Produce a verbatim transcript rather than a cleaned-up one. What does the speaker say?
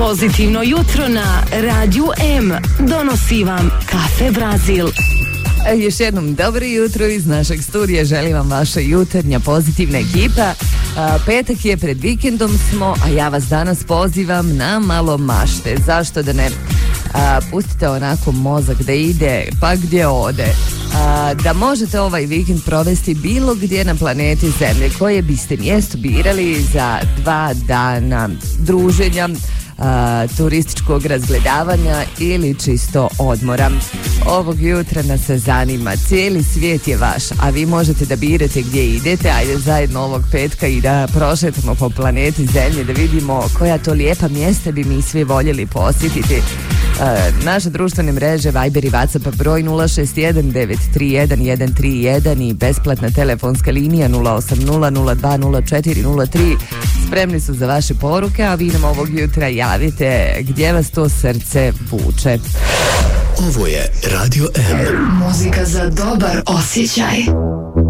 Pozitivno jutro na Radiju M donosi vam Kafe Brazil. Još jednom dobro jutro iz našeg studija, želim vam vaša jutarnja pozitivna ekipa. Petak je, pred vikendom smo, a ja vas danas pozivam na malo mašte. Zašto da ne? A, pustite onako mozak da ide pa gdje ode. A, da možete ovaj vikend provesti bilo gdje na planeti Zemlje. Koje biste mjesto birali za dva dana druženja, a, turističkog razgledavanja ili čisto odmora? Ovog jutra nas se zanima, cijeli svijet je vaš, a vi možete da birate gdje idete. Ajde zajedno ovog petka i da prošetamo po planeti Zemlje, da vidimo koja to lijepa mjesta bi mi svi voljeli posjetiti. Uh, naše društvene mreže Viber i WhatsApp broj nula šest jedan devet tri jedan jedan tri jedan i besplatna telefonska linija nula osam nula nula dva nula četiri nula tri spremni su za vaše poruke, a vi nam ovog jutra javite gdje vas to srce vuče. Ovo je Radio M. Muzika za dobar osjećaj.